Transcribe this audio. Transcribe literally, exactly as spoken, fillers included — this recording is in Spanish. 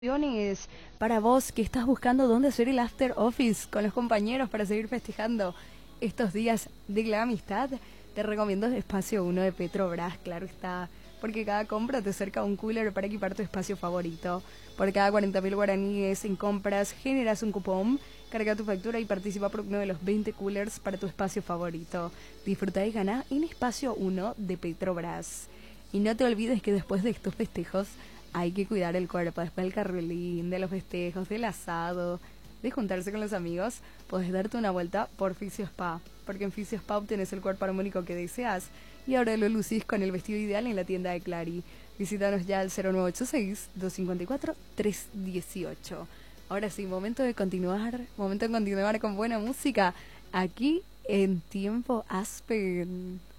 Opciones para vos que estás buscando dónde hacer el after office con los compañeros para seguir festejando estos días de la amistad, te recomiendo Espacio uno de Petrobras, claro está, porque cada compra te acerca un cooler para equipar tu espacio favorito. Por cada cuarenta mil guaraníes en compras generas un cupón, carga tu factura y participa por uno de los veinte coolers para tu espacio favorito. Disfruta y gana en Espacio uno de Petrobras. Y no te olvides que después de estos festejos hay que cuidar el cuerpo, después del carrelín, de los festejos, del asado, de juntarse con los amigos, podés darte una vuelta por Fisio Spa, porque en Fisio Spa obtenés el cuerpo armónico que deseas y ahora lo lucís con el vestido ideal en la tienda de Clary. Visítanos ya al cero nueve ocho seis, dos cinco cuatro, tres uno ocho. Ahora sí, momento de continuar, momento de continuar con buena música aquí en Tiempo Aspen.